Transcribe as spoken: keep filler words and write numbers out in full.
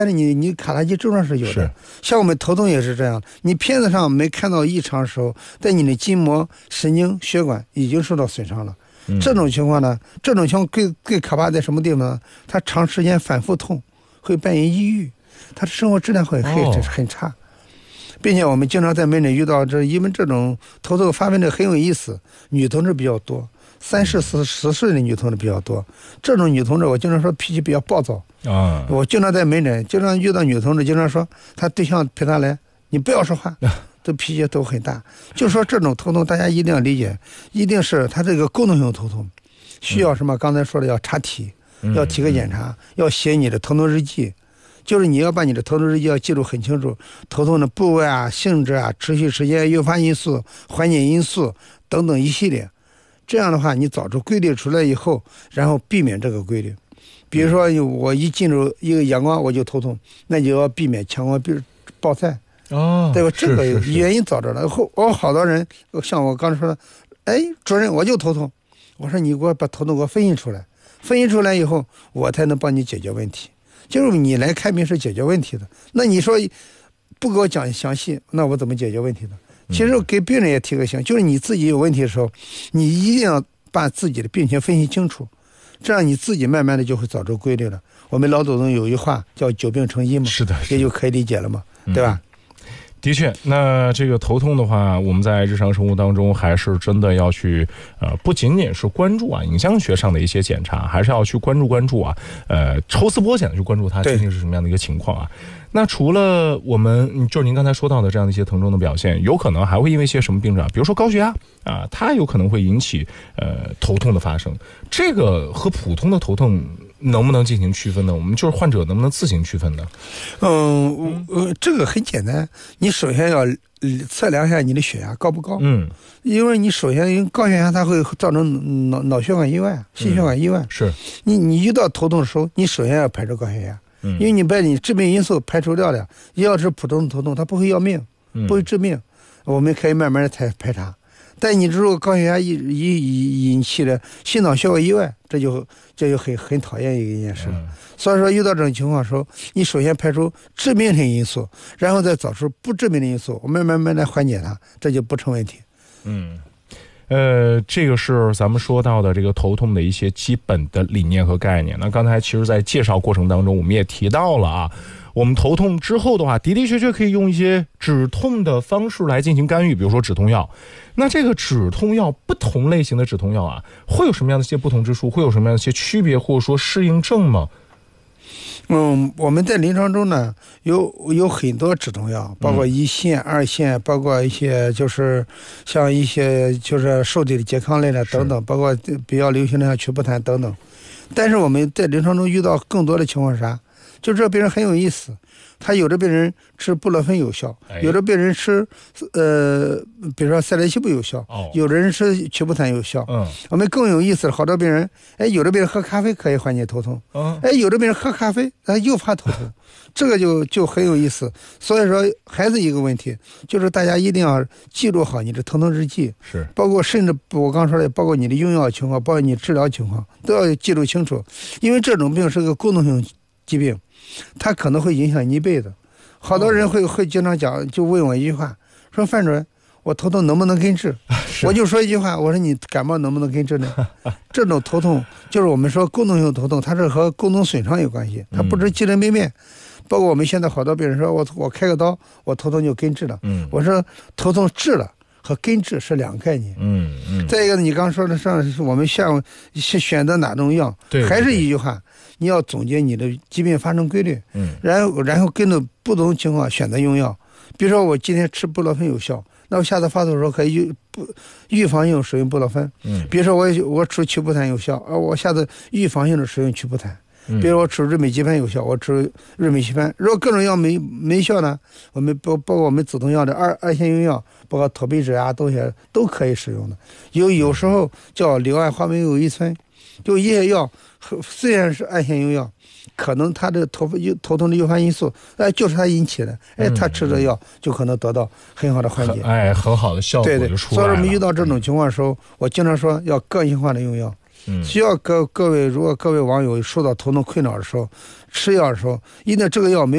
但是你你卡拉基症状是有的，像我们头痛也是这样，你片子上没看到异常的时候，但你的筋膜、神经、血管已经受到损伤了。嗯、这种情况呢，这种情况最最可怕在什么地方呢？他长时间反复痛，会伴有抑郁，他的生活质量会很、哦、很差。并且我们经常在门诊遇到这，因为这种头痛发病的很有意思，女同志比较多，三十四十岁的女同志比较多。这种女同志我经常说脾气比较暴躁啊，我经常在门诊经常遇到女同志，经常说她对象陪她来，你不要说话，这脾气都很大。就说这种头痛大家一定要理解，一定是她这个功能性头痛，需要什么？刚才说的要查体，要体格检查，要写你的头痛日记。就是你要把你的头痛日记要记录很清楚，头痛的部位啊、性质啊、持续时间、诱发因素、缓解因素等等一系列。这样的话，你找出规律出来以后，然后避免这个规律。比如说，我一进入一个阳光我就头痛，那就要避免强光，比如暴晒。哦，对吧？这个原因找着了。后我好多人像我刚才说的，哎，主任我就头痛，我说你给我把头痛给我分析出来，分析出来以后，我才能帮你解决问题。就是你来看病是解决问题的，那你说不给我讲详细，那我怎么解决问题呢？其实给病人也提个醒，就是你自己有问题的时候，你一定要把自己的病情分析清楚，这样你自己慢慢的就会找出规律了。我们老祖宗有一句话叫久病成医嘛， 是的， 也就可以理解了嘛，嗯、对吧？ 的确，那这个头痛的话，我们在日常生活当中还是真的要去，呃，不仅仅是关注啊影像学上的一些检查，还是要去关注关注啊，呃，抽丝剥茧的去关注它究竟是什么样的一个情况啊。那除了我们就是您刚才说到的这样的一些疼痛的表现，有可能还会因为一些什么病症，比如说高血压啊，它有可能会引起呃头痛的发生。这个和普通的头痛能不能进行区分呢？我们就是患者能不能自行区分呢？ 嗯，呃，这个很简单，你首先要测量一下你的血压高不高。嗯，因为你首先高血压它会造成脑脑血管意外、心血管意外。嗯、 是， 你你遇到头痛的时候，你首先要排除高血压。嗯，因为你把你致命因素排除掉了，要是普通的头痛，它不会要命，不会致命，嗯、我们可以慢慢的才排查。但你如果高血压引引引起了心脑血管意外，这就这就很很讨厌一件事了。嗯、所以说，遇到这种情况的时候，你首先排除致命性因素，然后再找出不致命的因素，我们慢慢的缓解它，这就不成问题。 嗯。呃，这个是咱们说到的这个头痛的一些基本的理念和概念。那刚才其实在介绍过程当中，我们也提到了啊，我们头痛之后的话，的的确确可以用一些止痛的方式来进行干预，比如说止痛药。那这个止痛药，不同类型的止痛药啊，会有什么样的一些不同之处？会有什么样的一些区别，或者说适应症吗？ 嗯，我们在临床中呢，有有很多止痛药，包括一线、嗯、二线，包括一些就是像一些就是受体的拮抗类的等等，包括比较流行的像曲布坦等等。但是我们在临床中遇到更多的情况是啥？就这病人很有意思，他有的病人吃布洛芬有效，有的病人吃呃，比如说塞勒西布有效，哦、有的人吃曲布坦有效。嗯，我们更有意思的，好多病人，哎，有的病人喝咖啡可以缓解头痛，嗯、哎，有的病人喝咖啡，他又怕头痛，这个就就很有意思。所以说，还是一个问题，就是大家一定要记录好你的疼痛日记， 是包括甚至我刚说的，包括你的用药情况，包括你治疗情况，都要记录清楚，因为这种病是个功能性疾病。它可能会影响你一辈子，好多人会会经常讲，就问我一句话，说范主任，我头痛能不能根治？我就说一句话，我说你感冒能不能根治呢？这种头痛就是我们说功能性头痛，它是和功能损伤有关系，它不是机能病变。包括我们现在好多病人说我我开个刀，我头痛就根治了。嗯，我说头痛治了和根治是两个概念。嗯嗯。再一个，你刚说的上我们像选择哪种药，对，还是一句话。你要总结你的疾病发生规律，嗯，然后然后根据不同情况选择用药。比如说我今天吃布洛芬有效，那我下次发作的时候可以预不预防性使用布洛芬。嗯，比如说我我吃曲布坦有效，而我下次预防性的使用曲布坦。比如我吃瑞美基潘有效，我吃瑞美基潘。如果各种药没没效呢，我们包包括我们止痛药的二二线用药，包括妥贝酯啊，都些都可以使用的。有有时候叫硫胺花醚乙醇，就一些药虽然是二线用药，可能它的头头痛的诱发因素，哎，就是它引起的，哎，他吃这药就可能得到很好的缓解， 哎，很好的效果就出来了。对对， 所以我们遇到这种情况的时候，我经常说要个性化的用药。嗯，需要各各位，如果各位网友受到头痛困扰的时候，吃药的时候，一定这个药没有